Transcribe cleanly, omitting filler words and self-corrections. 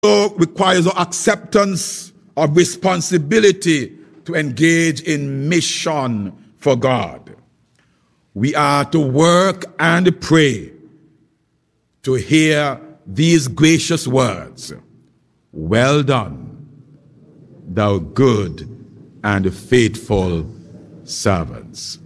requires our acceptance of responsibility to engage in mission for God. We are to work and pray to hear these gracious words. Well done, thou good and faithful servants.